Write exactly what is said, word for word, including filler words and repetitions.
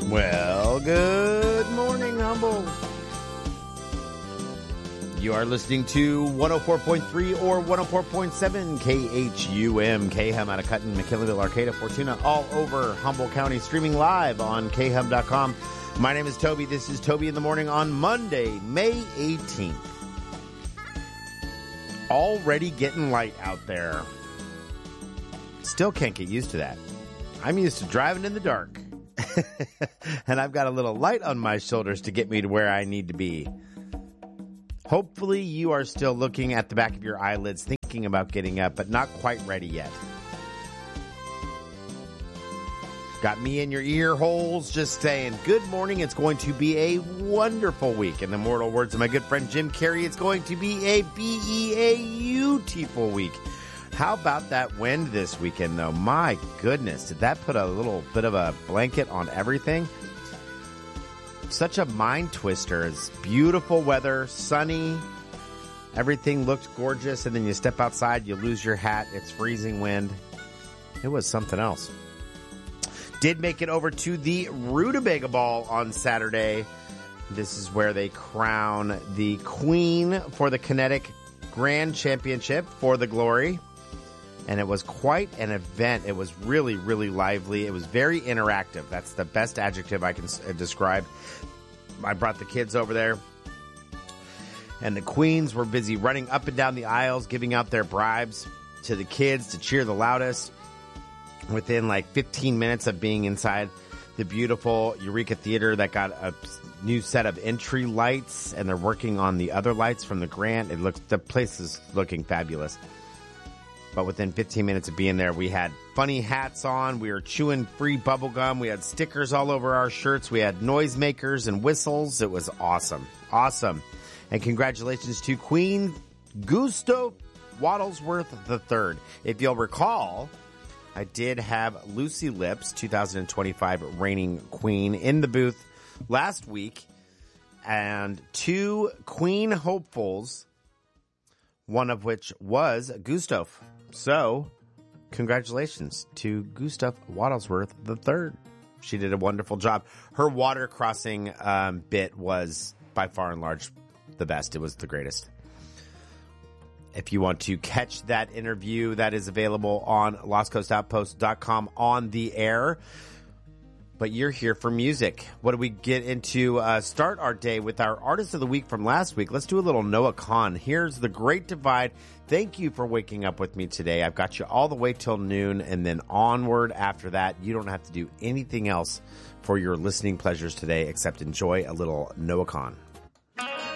Well, good morning, Humble. You are listening to one oh four point three or one oh four point seven K H U M, K-Hum out of Cutton, McKinleyville, Arcata, Fortuna, all over Humboldt County, streaming live on K Hum dot com. My name is Toby. This is Toby in the Morning on Monday, May eighteenth. Already getting light out there. Still can't get used to that. I'm used to driving in the dark. And I've got a little light on my shoulders to get me to where I need to be. Hopefully you are still looking at the back of your eyelids, thinking about getting up, but not quite ready yet. Got me in your ear holes just saying, good morning, it's going to be a wonderful week. In the immortal words of my good friend Jim Carrey, it's going to be a B E A U-tiful week. How about that wind this weekend, though? My goodness, did that put a little bit of a blanket on everything? Such a mind twister. It's beautiful weather, sunny, everything looked gorgeous, and then you step outside, you lose your hat, it's freezing wind. It was something else. Did make it over to the Rutabaga Ball on Saturday. This is where they crown the queen for the Kinetic Grand Championship for the Glory. And it was quite an event. It was really, really lively. It was very interactive. That's the best adjective I can uh, describe. I brought the kids over there, and the queens were busy running up and down the aisles, giving out their bribes to the kids to cheer the loudest. Within like fifteen minutes of being inside the beautiful Eureka Theater that got a new set of entry lights, and they're working on the other lights from the grant. It looks, the place is looking fabulous. But within fifteen minutes of being there, we had funny hats on. We were chewing free bubble gum. We had stickers all over our shirts. We had noisemakers and whistles. It was awesome. Awesome. And congratulations to Queen Gusto Waddlesworth the third. If you'll recall, I did have Lucy Lips, two thousand twenty-five reigning queen, in the booth last week. And two queen hopefuls, one of which was Gustav. So, congratulations to Gustav Waddlesworth the third. She did a wonderful job. Her water crossing um, bit was by far and large the best. It was the greatest. If you want to catch that interview, that is available on lost coast outpost dot com on the air. But you're here for music. What do we get into? Uh, start our day with our Artist of the Week from last week. Let's do a little Noah Kahan. Here's The Great Divide. Thank you for waking up with me today. I've got you all the way till noon, and then onward after that. You don't have to do anything else for your listening pleasures today except enjoy a little Noah Kahan.